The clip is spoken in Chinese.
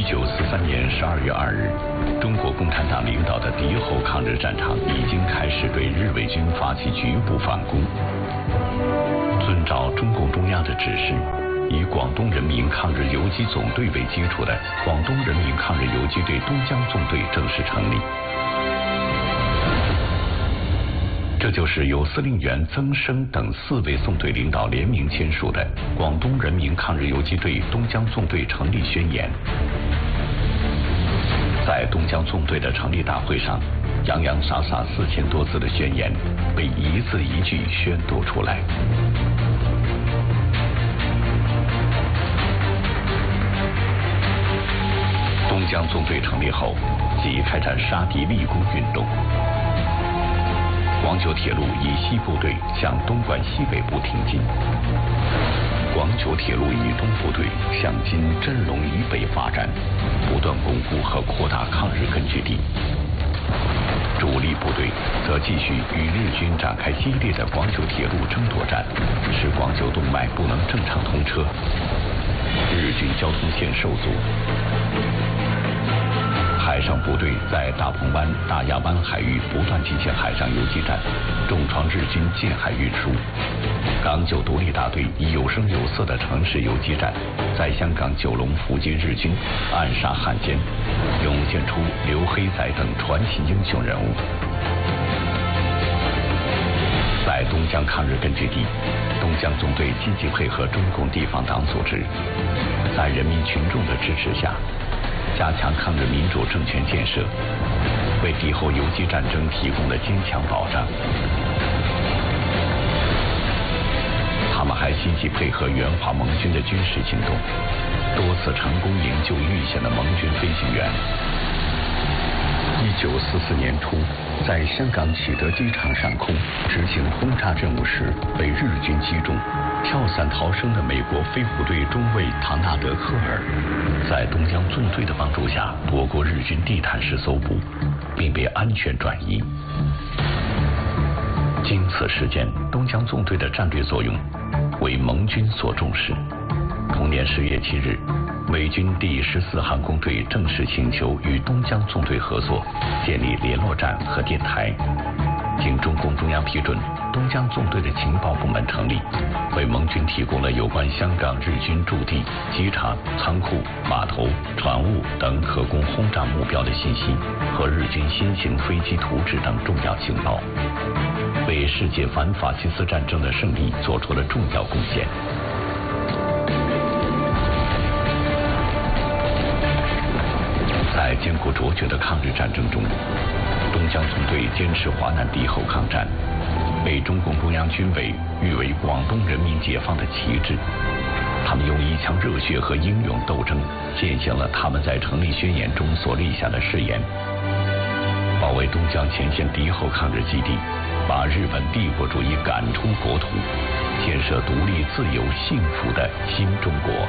1943年12月2日，中国共产党领导的敌后抗日战场已经开始对日伪军发起局部反攻。遵照中共中央的指示，以广东人民抗日游击总队为基础的广东人民抗日游击队东江纵队正式成立。这就是由司令员曾生等4位纵队领导联名签署的《广东人民抗日游击队东江纵队成立宣言》。在东江纵队的成立大会上，洋洋洒洒4000多字的宣言被一字一句宣读出来。东江纵队成立后，即开展杀敌立功运动。广九铁路以西部队向东莞西北部挺进，广九铁路以东部队向今真龙以北发展，不断巩固和扩大抗日根据地。主力部队则继续与日军展开激烈的广九铁路争夺战，使广九动脉不能正常通车，日军交通线受阻。海上部队在大鹏湾、大亚湾海域不断进行海上游击战，重创日军近海运输。港九独立大队以有声有色的城市游击战，在香港九龙伏击日军，暗杀汉奸，涌现出刘黑仔等传奇英雄人物。在东江抗日根据地，东江纵队积极配合中共地方党组织，在人民群众的支持下，加强抗日民主政权建设，为敌后游击战争提供了坚强保障。他们还积极配合援华盟军的军事行动，多次成功营救遇险的盟军飞行员。1944年初，在香港启德机场上空执行轰炸任务时被日军击中，跳伞逃生的美国飞虎队中尉唐纳德·科尔，在东江纵队的帮助下躲过日军地毯式搜捕，并被安全转移。经此事件，东江纵队的战略作用为盟军所重视。同年10月7日，美军第14航空队正式请求与东江纵队合作，建立联络站和电台。经中共中央批准，东江纵队的情报部门成立，为盟军提供了有关香港日军驻地、机场、仓库、码头、船坞等可供轰炸目标的信息和日军新型飞机图纸等重要情报，为世界反法西斯战争的胜利做出了重要贡献。在艰苦卓绝的抗日战争中，东江纵队坚持华南敌后抗战，被中共中央军委誉为广东人民解放的旗帜。他们用一腔热血和英勇斗争，践行了他们在成立宣言中所立下的誓言，保卫东江前线敌后抗日基地，把日本帝国主义赶出国土，建设独立、自由、幸福的新中国。